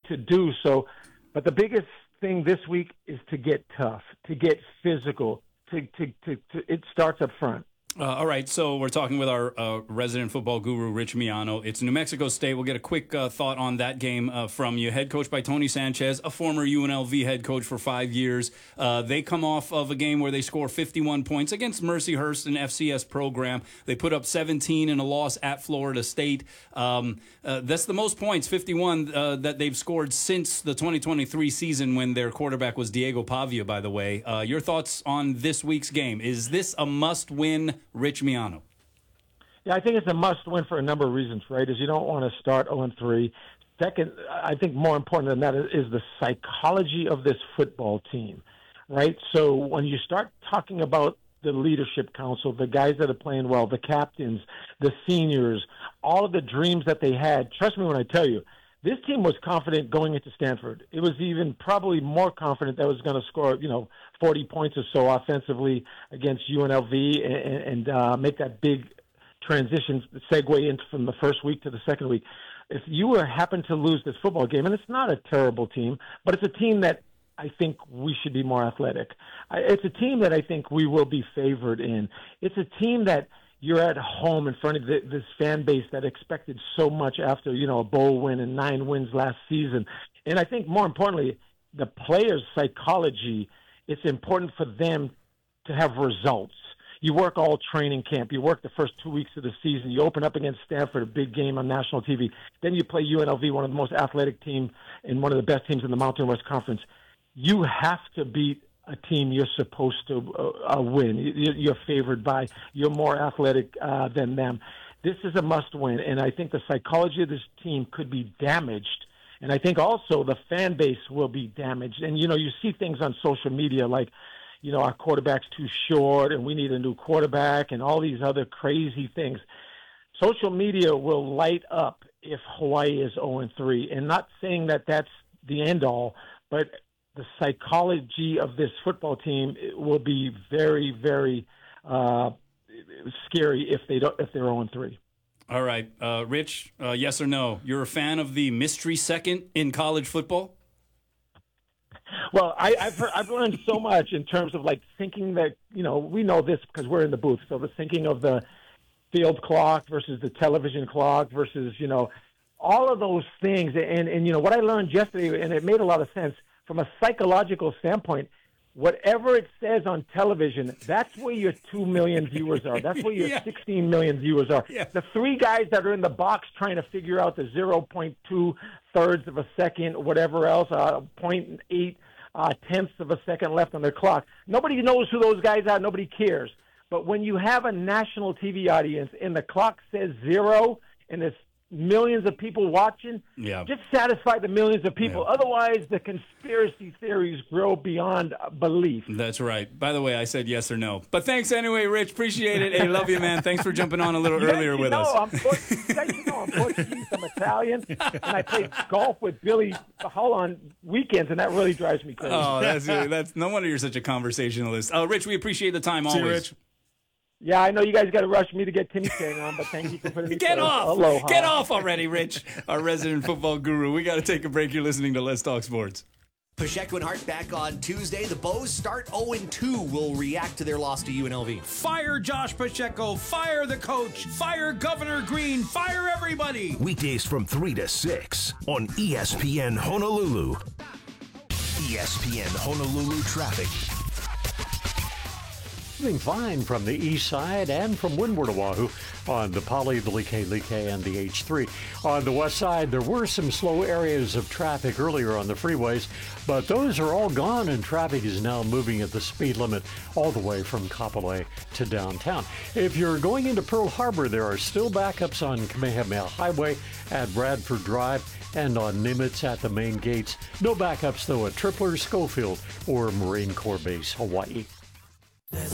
to do. So, but the biggest thing this week is to get tough, to get physical. It starts up front. All right, so we're talking with our resident football guru, Rich Miano. It's New Mexico State. We'll get a quick thought on that game from you. Head coach by Tony Sanchez, a former UNLV head coach for 5 years. They come off of a game where they score 51 points against Mercyhurst, an FCS program. They put up 17 in a loss at Florida State. That's the most points, 51, that they've scored since the 2023 season when their quarterback was Diego Pavia, by the way. Your thoughts on this week's game? Is this a must-win, Rich Miano? Yeah, I think it's a must-win for a number of reasons, right? Is you don't want to start 0-3. Second, I think more important than that is the psychology of this football team, right? So when you start talking about the leadership council, the guys that are playing well, the captains, the seniors, all of the dreams that they had, trust me when I tell you, this team was confident going into Stanford. It was even probably more confident that it was going to score, 40 points or so offensively against UNLV and make that big transition, segue into from the first week to the second week. If you happen to lose this football game, and it's not a terrible team, but it's a team that I think we should be more athletic. It's a team that I think we will be favored in. It's a team that you're at home in front of this fan base that expected so much after, a bowl win and 9 wins last season. And I think more importantly, the players' psychology, it's important for them to have results. You work all training camp. You work the first 2 weeks of the season. You open up against Stanford, a big game on national TV. Then you play UNLV, one of the most athletic teams and one of the best teams in the Mountain West Conference. You have to beat a team you're supposed to win. You're favored by. You're more athletic than them. This is a must-win, and I think the psychology of this team could be damaged, and I think also the fan base will be damaged. And, you see things on social media like, our quarterback's too short and we need a new quarterback and all these other crazy things. Social media will light up if Hawaii is 0-3, and not saying that that's the end-all, but the psychology of this football team will be very, very scary if they're 0-3. All right, Rich, yes or no? You're a fan of the mystery second in college football? Well, I've learned so much in terms of thinking that we know this because we're in the booth. So the thinking of the field clock versus the television clock versus all of those things, and what I learned yesterday, and it made a lot of sense. From a psychological standpoint, whatever it says on television, that's where your 2 million viewers are. That's where your 16 million viewers are. Yeah. The 3 guys that are in the box trying to figure out the 0.2 thirds of a second, whatever else, 0.8 tenths of a second left on their clock. Nobody knows who those guys are. Nobody cares. But when you have a national TV audience and the clock says 0 and there's millions of people watching, just satisfy the millions of people. Yeah. Otherwise, the conspiracy theories grow beyond belief. That's right. By the way, I said yes or no. But thanks anyway, Rich. Appreciate it. Hey, love you, man. Thanks for jumping on a little earlier with us. I'm Portuguese, I'm Italian, and I play golf with Billy Hull on weekends, and that really drives me crazy. Oh, that's no wonder you're such a conversationalist. Rich, we appreciate the time always. See you, Rich. Yeah, I know you guys got to rush me to get Timmy Chang on, but thank you for putting me Get first. off! Aloha. Get off already, Rich, our resident football guru. We got to take a break. You're listening to Let's Talk Sports. Pacheco and Hart back on Tuesday. The Bows start 0-2. Will react to their loss to UNLV. Fire Josh Pacheco. Fire the coach. Fire Governor Green. Fire everybody. Weekdays from 3 to 6 on ESPN Honolulu. ESPN Honolulu traffic. Fine from the east side and from windward Oahu on the Pali, the Like, and the H3. On the west side, there were some slow areas of traffic earlier on the freeways, but those are all gone and traffic is now moving at the speed limit all the way from Kapolei to downtown. If you're going into Pearl Harbor, there are still backups on Kamehameha Highway at Bradford Drive and on Nimitz at the main gates. No backups, though, at Tripler, Schofield, or Marine Corps Base, Hawaii.